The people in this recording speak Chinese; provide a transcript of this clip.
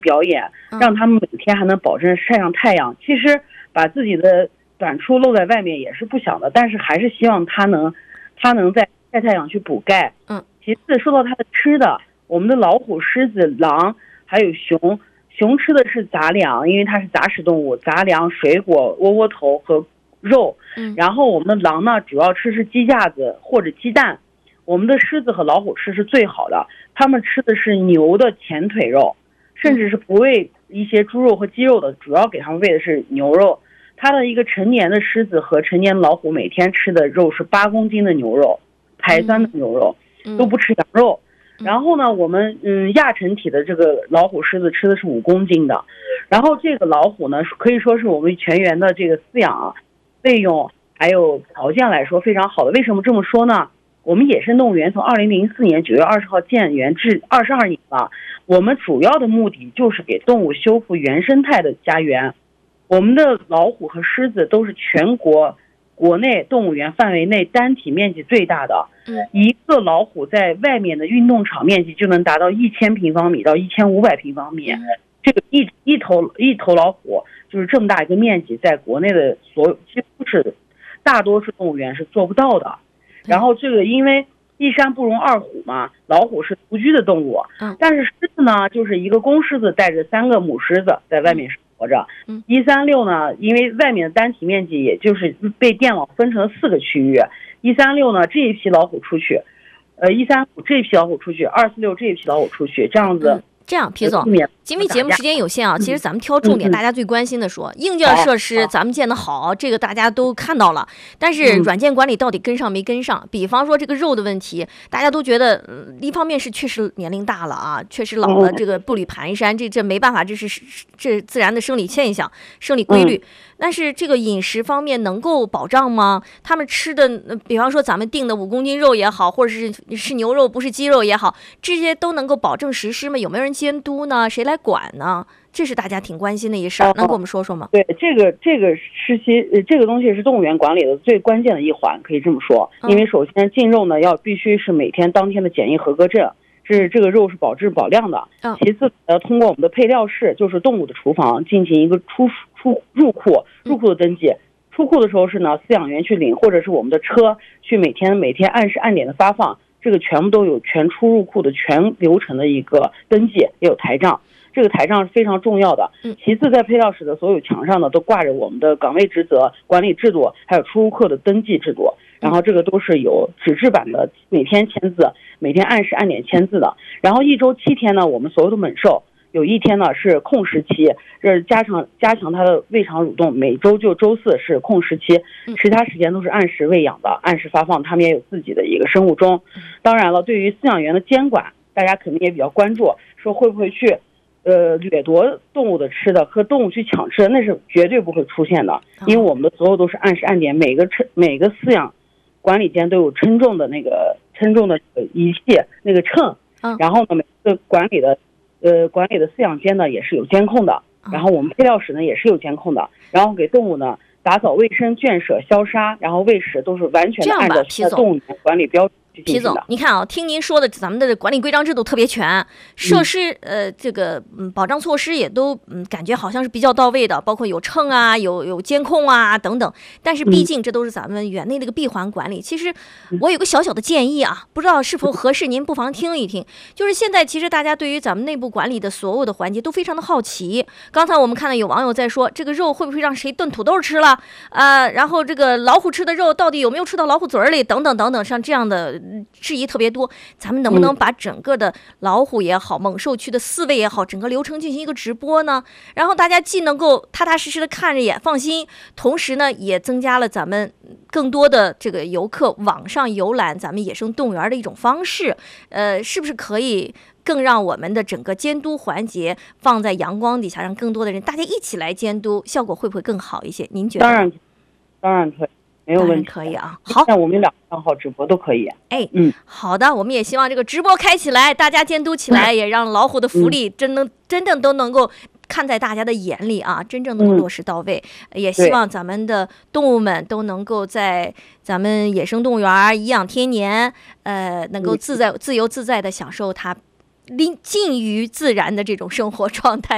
表演，让他们每天还能保证晒上太阳。其实把自己的短处露在外面也是不想的，但是还是希望他能在晒太阳去补钙。其次说到它的吃的，我们的老虎、狮子、狼还有熊吃的是杂粮，因为它是杂食动物，杂粮、水果、窝头和肉。然后我们的狼呢，主要吃是鸡架子或者鸡蛋。我们的狮子和老虎吃是最好的，它们吃的是牛的前腿肉，甚至是不喂一些猪肉和鸡肉的，主要给它们喂的是牛肉。它的一个成年的狮子和成年老虎每天吃的肉是8公斤的牛肉，排酸的牛肉，都不吃羊肉。然后呢，我们亚成体的这个老虎、狮子吃的是5公斤的。然后这个老虎呢，可以说是我们全员的这个饲养费用还有条件来说非常好的。为什么这么说呢？我们野生动物园从2004年9月20号建园至22年了，我们主要的目的就是给动物修复原生态的家园。我们的老虎和狮子都是全国国内动物园范围内单体面积最大的。一个老虎在外面的运动场面积就能达到1000平方米到1500平方米。这个一头老虎就是这么大一个面积，在国内的几乎是大多数动物园是做不到的。然后这个因为一山不容二虎嘛，老虎是独居的动物，但是狮子呢，就是一个公狮子带着3个母狮子在外面生活着。136呢，因为外面的单体面积也就是被电网分成了4个区域，136呢这一批老虎出去，135这一批老虎出去，246这一批老虎出去，这样子。 这样，皮总，因为节目时间有限啊，其实咱们挑重点，大家最关心的说，硬件设施咱们建得好，这个大家都看到了，但是软件管理到底跟上没跟上？比方说这个肉的问题，大家都觉得，一方面是确实年龄大了啊，确实老了，这个步履蹒跚，这没办法，这自然的生理现象、生理规律。但是这个饮食方面能够保障吗？他们吃的，比方说咱们订的5公斤肉也好，或者是牛肉不是鸡肉也好，这些都能够保证实施吗？有没有人监督呢？谁来管呢？这是大家挺关心的一事儿，能给我们说说吗？ 对，这个东西是动物园管理的最关键的一环，可以这么说。因为首先进肉呢必须是每天当天的检疫合格证，是这个肉是保质保量的。其次通过我们的配料室，就是动物的厨房进行一个入库的登记。出库的时候是呢饲养员去领，或者是我们的车去每天按时按点的发放，这个全部都有全出入库的全流程的一个登记，也有台账。这个台账是非常重要的。其次，在配料室的所有墙上呢，都挂着我们的岗位职责、管理制度，还有出入库的登记制度。然后这个都是有纸质版的，每天签字，每天按时按点签字的。然后1周7天呢，我们所有的猛兽有1天呢是空食期，这是加强它的胃肠蠕动。每周就周4是空食期，其他时间都是按时喂养的，按时发放。他们也有自己的一个生物钟。当然了，对于饲养员的监管，大家肯定也比较关注，说会不会去掠夺动物的吃的，和动物去抢吃的，那是绝对不会出现的。因为我们的所有都是按时按点，每个饲养管理间都有称重的仪器那个秤，然后呢每个管理的饲养间呢也是有监控的，然后我们配料室呢也是有监控的，然后给动物呢打扫卫生、圈舍、消杀，然后喂食都是完全的按照动物园管理标准。 皮总，你看啊，听您说的，咱们的管理规章制度特别全，设施这个保障措施也都感觉好像是比较到位的，包括有秤啊，有监控啊等等。但是毕竟这都是咱们园内的一个闭环管理。其实我有个小小的建议啊，不知道是否合适，您不妨听一听。就是现在其实大家对于咱们内部管理的所有的环节都非常的好奇。刚才我们看到有网友在说，这个肉会不会让谁炖土豆吃了然后这个老虎吃的肉到底有没有吃到老虎嘴里等等等等，像这样的质疑特别多。咱们能不能把整个的老虎也好，猛兽区的饲喂也好，整个流程进行一个直播呢？然后大家既能够踏踏实实的看着也放心，同时呢也增加了咱们更多的这个游客网上游览咱们野生动物园的一种方式。是不是可以更让我们的整个监督环节放在阳光底下，让更多的人大家一起来监督，效果会不会更好一些？您觉得？ 当然可以，没有问题， 可以啊。好， 像我们2个账号直播都可以。 好的，我们也希望这个直播开起来，大家监督起来，也让老虎的福利真正都能够看在大家的眼里啊，真正能落实到位。也希望咱们的动物们都能够在咱们野生动物园颐养天年，能够自由自在的享受它近于自然的这种生活状态。